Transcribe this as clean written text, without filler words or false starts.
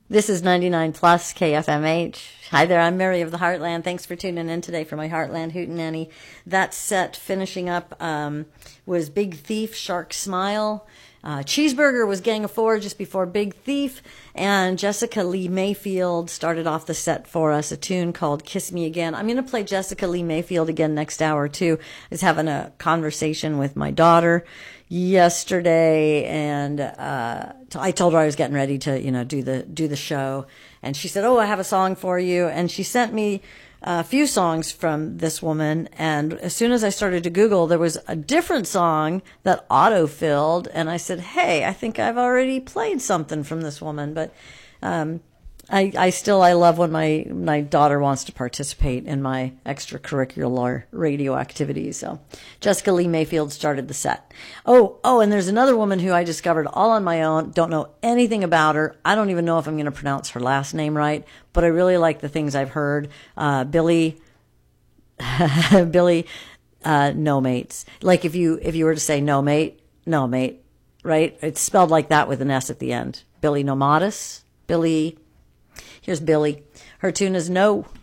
This is 99 plus KFMH. Hi there, I'm Mary of the Heartland. Thanks for tuning in today for my Heartland Hootenanny. That set finishing up was Big Thief, Shark Smile. Cheeseburger was Gang of Four just before Big Thief. And Jessica Lee Mayfield started off the set for us, a tune called Kiss Me Again. I'm going to play Jessica Lee Mayfield again next hour, too. I was having a conversation with my daughter yesterday, and I told her I was getting ready to, do the show, and she said, "Oh, I have a song for you," and she sent me a few songs from this woman, and as soon as I started to Google, there was a different song that auto-filled, and I said, "Hey, I think I've already played something from this woman," but I love when my daughter wants to participate in my extracurricular radio activities. So Jessica Lee Mayfield started the set. Oh, and there's another woman who I discovered all on my own. Don't know anything about her. I don't even know if I'm going to pronounce her last name right, but I really like the things I've heard. Billy No Mates. Like if you were to say no mate, right? It's spelled like that with an S at the end. Billy Nomatis. Here's Billy. Her tune is No.